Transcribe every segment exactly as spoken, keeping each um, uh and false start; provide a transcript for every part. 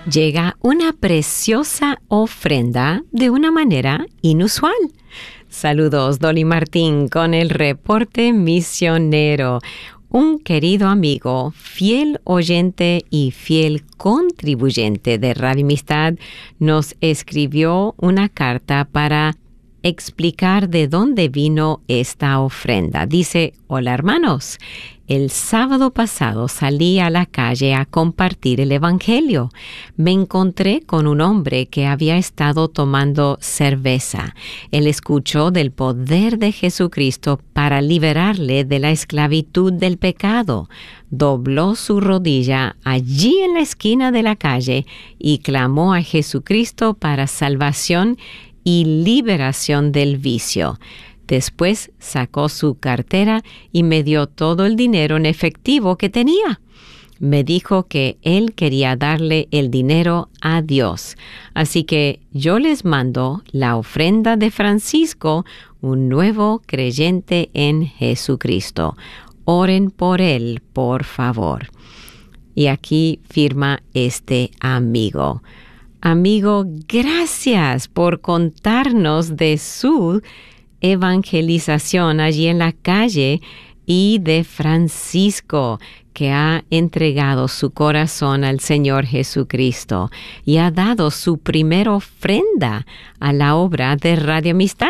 llega una preciosa ofrenda de una manera inusual. Saludos, Dolly Martín, con el reporte misionero. Un querido amigo, fiel oyente y fiel contribuyente de Radio Amistad, nos escribió una carta para explicar de dónde vino esta ofrenda. Dice: hola hermanos, el sábado pasado salí a la calle a compartir el Evangelio. Me encontré con un hombre que había estado tomando cerveza. Él escuchó del poder de Jesucristo para liberarle de la esclavitud del pecado. Dobló su rodilla allí en la esquina de la calle y clamó a Jesucristo para salvación y liberación del vicio. Después sacó su cartera y me dio todo el dinero en efectivo que tenía. Me dijo que él quería darle el dinero a Dios. Así que yo les mando la ofrenda de Francisco, un nuevo creyente en Jesucristo. Oren por él, por favor. Y aquí firma este amigo. Amigo, gracias por contarnos de su evangelización allí en la calle y de Francisco, que ha entregado su corazón al Señor Jesucristo y ha dado su primera ofrenda a la obra de Radio Amistad.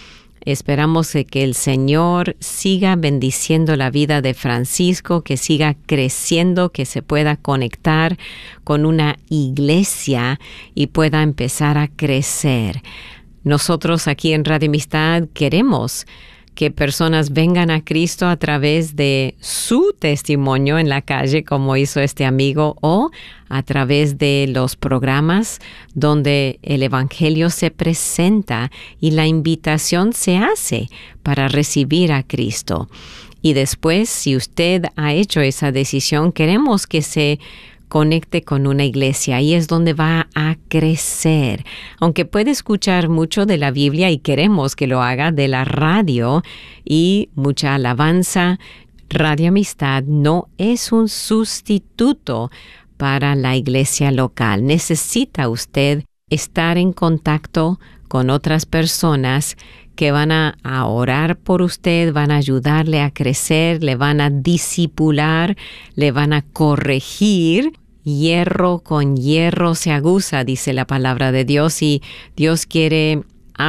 Esperamos que el Señor siga bendiciendo la vida de Francisco, que siga creciendo, que se pueda conectar con una iglesia y pueda empezar a crecer. Nosotros aquí en Radio Amistad queremos que personas vengan a Cristo a través de su testimonio en la calle, como hizo este amigo, o a través de los programas donde el Evangelio se presenta y la invitación se hace para recibir a Cristo. Y después, si usted ha hecho esa decisión, queremos que se conecte con una iglesia. Ahí es donde va a crecer. Aunque puede escuchar mucho de la Biblia y queremos que lo haga de la radio y mucha alabanza, Radio Amistad no es un sustituto para la iglesia local. Necesita usted estar en contacto con otras personas que van a, a orar por usted, van a ayudarle a crecer, le van a discipular, le van a corregir. Hierro con hierro se aguza, dice la palabra de Dios, y Dios quiere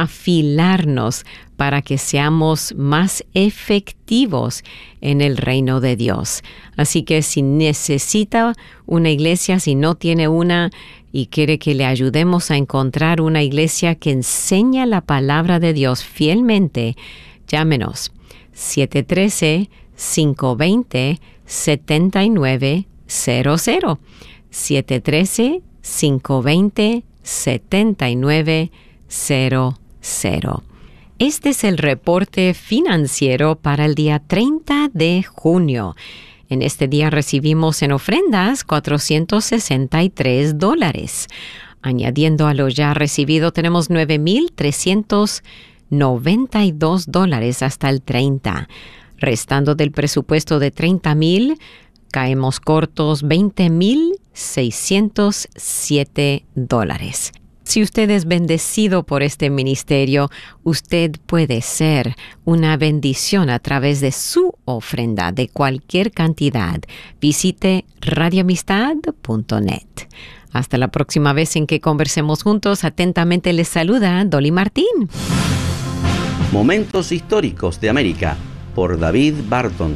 afilarnos para que seamos más efectivos en el reino de Dios. Así que si necesita una iglesia, si no tiene una y quiere que le ayudemos a encontrar una iglesia que enseña la palabra de Dios fielmente, llámenos siete uno tres, cinco dos cero, siete nueve cero cero. siete uno tres, cinco dos cero, siete nueve cero cero. Este es el reporte financiero para el día treinta de junio. En este día recibimos en ofrendas cuatrocientos sesenta y tres dólares. Añadiendo a lo ya recibido, tenemos nueve mil trescientos noventa y dos dólares hasta el treinta. Restando del presupuesto de treinta mil, caemos cortos veinte mil seiscientos siete dólares. Si usted es bendecido por este ministerio, usted puede ser una bendición a través de su ofrenda de cualquier cantidad. Visite radio amistad punto net. Hasta la próxima vez en que conversemos juntos. Atentamente les saluda Dolly Martín. Momentos históricos de América, por David Barton.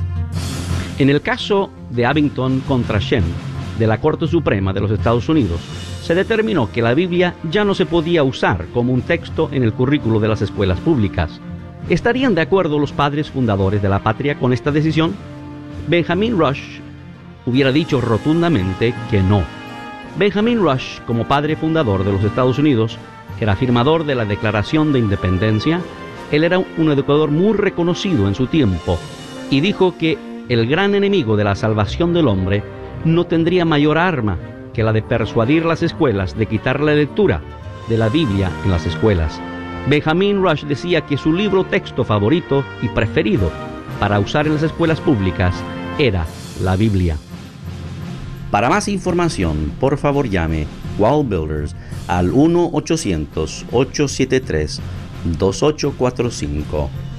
En el caso de Abington contra Shem, de la Corte Suprema de los Estados Unidos, se determinó que la Biblia ya no se podía usar como un texto en el currículo de las escuelas públicas. ¿Estarían de acuerdo los padres fundadores de la patria con esta decisión? Benjamin Rush hubiera dicho rotundamente que no. Benjamin Rush, como padre fundador de los Estados Unidos, era firmador de la Declaración de Independencia. Él era un educador muy reconocido en su tiempo y dijo que el gran enemigo de la salvación del hombre no tendría mayor arma que la de persuadir las escuelas de quitar la lectura de la Biblia en las escuelas. Benjamin Rush decía que su libro texto favorito y preferido para usar en las escuelas públicas era la Biblia. Para más información, por favor llame Wall Builders al uno ochocientos, ocho siete tres, dos ocho cuatro cinco